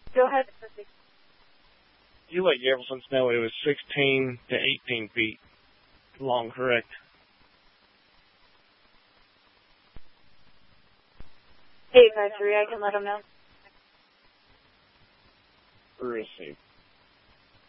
Go ahead. You let Jefferson know it was 16 to 18 feet long, correct? Hey, Factory, I can let them know. Receive.